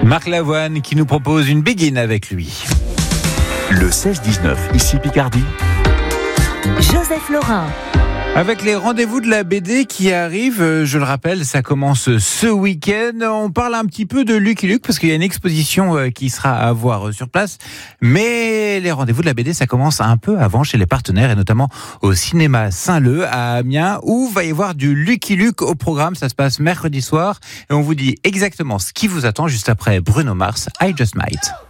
Marc Lavoine qui nous propose une Begin avec lui. Le 16-19, ici Picardie. Joseph Laurin. Avec les rendez-vous de la BD qui arrivent, je le rappelle, ça commence ce week-end. On parle un petit peu de Lucky Luke parce qu'il y a une exposition qui sera à voir sur place. Mais les rendez-vous de la BD, ça commence un peu avant chez les partenaires et notamment au cinéma Saint-Leu à Amiens où va y avoir du Lucky Luke au programme. Ça se passe mercredi soir et on vous dit exactement ce qui vous attend juste après Bruno Mars, I Just Might.